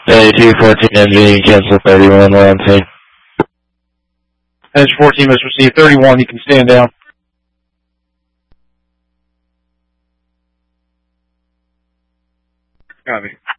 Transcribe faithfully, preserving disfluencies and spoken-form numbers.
Hey, two fourteen M G, cancel thirty-one, we're on scene. Edge fourteen must receive thirty-one, you can stand down. Copy.